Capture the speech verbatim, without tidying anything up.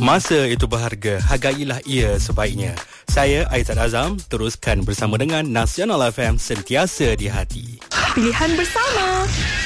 Masa itu berharga, hargailah ia sebaiknya. Saya Aizat Azam, teruskan bersama dengan Nasional F M, sentiasa di hati. Pilihan bersama.